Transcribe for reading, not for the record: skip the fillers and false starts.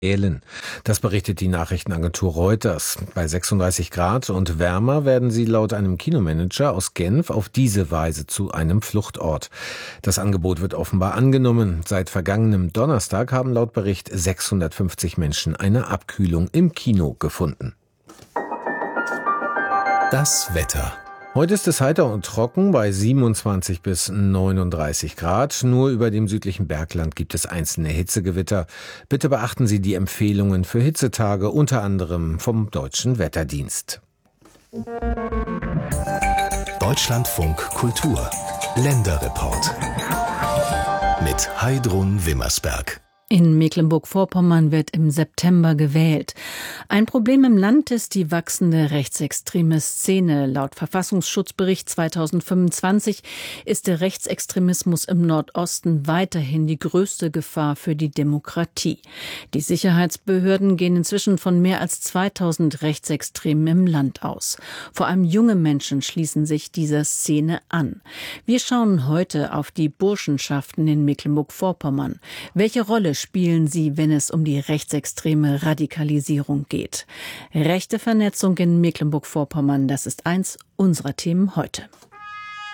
wählen. Das berichtet die Nachrichtenagentur Reuters. Bei 36 Grad und wärmer werden sie laut einem Kinomanager aus Genf auf diese Weise zu einem Fluchtort. Das Angebot wird offenbar angenommen. Seit vergangenem Donnerstag haben laut Bericht 650 Menschen eine Abkühlung im Kino gefunden. Das Wetter. Heute ist es heiter und trocken bei 27 bis 39 Grad. Nur über dem südlichen Bergland gibt es einzelne Hitzegewitter. Bitte beachten Sie die Empfehlungen für Hitzetage, unter anderem vom Deutschen Wetterdienst. Deutschlandfunk Kultur. Länderreport. Mit Heidrun Wimmersberg. In Mecklenburg-Vorpommern wird im September gewählt. Ein Problem im Land ist die wachsende rechtsextreme Szene. Laut Verfassungsschutzbericht 2025 ist der Rechtsextremismus im Nordosten weiterhin die größte Gefahr für die Demokratie. Die Sicherheitsbehörden gehen inzwischen von mehr als 2000 Rechtsextremen im Land aus. Vor allem junge Menschen schließen sich dieser Szene an. Wir schauen heute auf die Burschenschaften in Mecklenburg-Vorpommern. Welche Rolle spielen sie, wenn es um die rechtsextreme Radikalisierung geht? Rechte Vernetzung in Mecklenburg-Vorpommern, das ist eins unserer Themen heute.